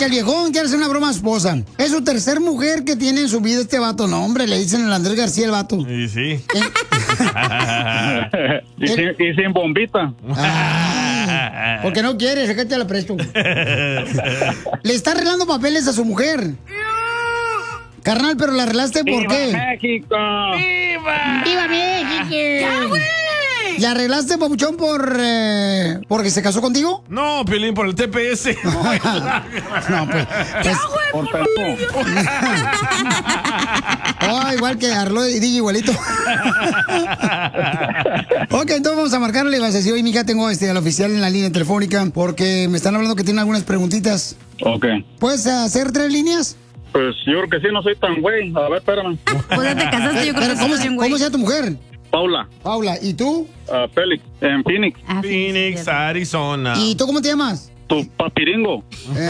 el viejón quiere hacer una broma a su esposa. Es su tercer mujer que tiene en su vida este vato. No, hombre, le dicen el Andrés García el vato. Sí, sí. Y sin bombita. Porque no quiere, sé que te la presto. Le está arreglando papeles a su mujer. Carnal, pero la arreglaste ¿por ¡Viva qué? México! ¡Viva! ¡Viva México! ¿La arreglaste, papuchón, porque se casó contigo? No, Piolín, por el TPS. No, pues. Por pendejo. Oh, igual que Arlo y DJ igualito. Ok, entonces vamos a marcarle. Vas a decir, oye, mija, tengo al oficial en la línea telefónica porque me están hablando que tienen algunas preguntitas. Ok. ¿Puedes hacer 3 líneas? Pues yo creo que sí, no soy tan güey. A ver, espérame. Pues ya te casaste, yo creo que ¿Cómo, sí soy un güey. ¿Cómo se llama tu mujer? Paula, Paula. ¿Y tú? Félix, en Phoenix. Ah, sí, Phoenix, sí, Arizona. ¿Y tú cómo te llamas? Tu papiringo.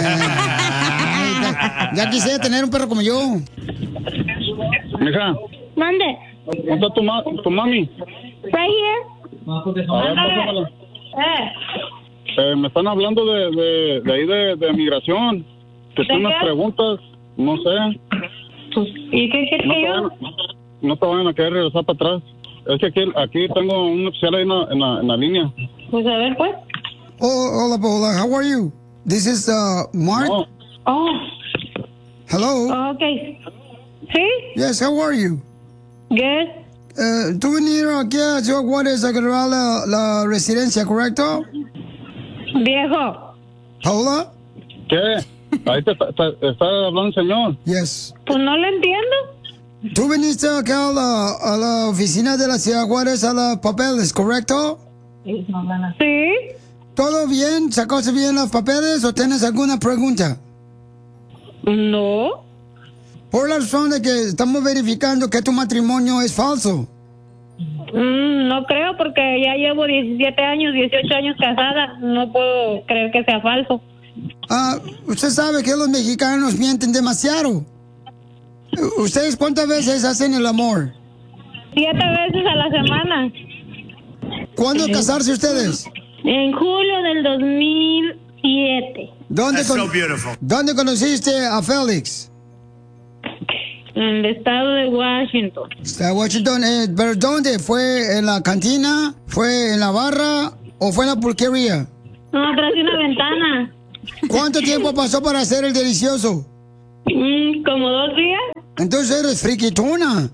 Ya quisiera tener un perro como yo. Mija, Mande. ¿dónde está tu mami? Right here. A ver, pásamela. Eh. Me están hablando de ahí de migración. Que ¿De son unas qué? preguntas, no sé. Pues, ¿y qué quieres que yo? No te vayan a querer regresar para atrás. Es que aquí tengo un oficial ahí en la línea. Pues a ver, pues. Oh, hola, Paula. How are you? This is Mark. No, Oh, Hello. okay. ¿Sí? Yes, how are you? Good. Tú viniste aquí a Ciudad Juárez a agarrar la residencia, ¿correcto? Viejo. Paula? ¿qué? Ahí está hablando el señor. Yes. Pues no lo entiendo. Tú viniste acá a la oficina de la Ciudad Juárez a los papeles, ¿correcto? Sí. ¿Todo bien? ¿Sacaste bien los papeles o tienes alguna pregunta? No. Por la razón de que estamos verificando que tu matrimonio es falso. No creo porque ya llevo 17 años, 18 años casada. No puedo creer que sea falso. Usted sabe que los mexicanos mienten demasiado. ¿Ustedes cuántas veces hacen el amor? 7 veces a la semana. ¿Cuándo casarse ustedes? En julio del 2007. ¿Dónde conociste a Félix? En el estado de Washington. Está en Washington, ¿pero dónde? ¿Fue en la cantina? ¿Fue en la barra? ¿O fue en la pulquería? No, tras de una ventana. ¿Cuánto tiempo pasó para hacer el delicioso? Como 2 días. Entonces eres friquitona.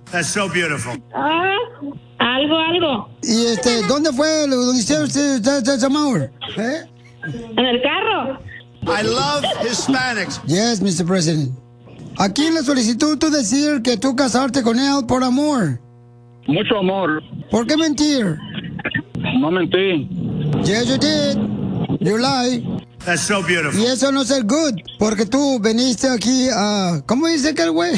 Algo. ¿Y dónde fue donde hicieron este amor? ¿Eh? En el carro. I love Hispanics. Yes, Mr. President. Aquí en la solicitud tú decir que tú casarte con él por amor. Mucho amor. ¿Por qué mentir? No mentí. Yes, you did. You lie. That's so beautiful. Y eso no es el good, porque tú viniste aquí a... ¿Cómo dice que el güey?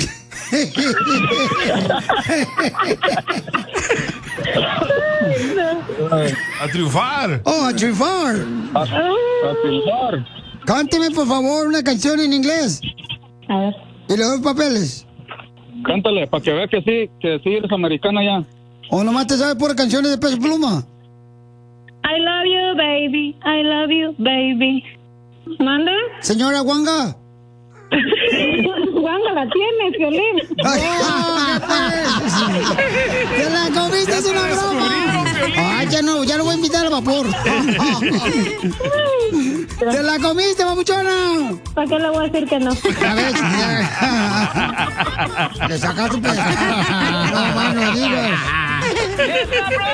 A triunfar. Oh, a triunfar. A triunfar. Cánteme, por favor, una canción en inglés. A ver. Y le doy papeles. Cántale, para que vea que sí eres americana ya. O nomás te sabes por canciones de Peso Pluma. I love you, baby. I love you, baby. ¿Manda? Señora Wanga. ¿Cuándo la tienes, Violín? ¡Te la comiste, es una broma! Ay, ya no voy a invitar al vapor. ¡Te la comiste, mamuchona! ¿Para qué le voy a decir que no? A ver, le sacaste un pedazo. No, mano, digas.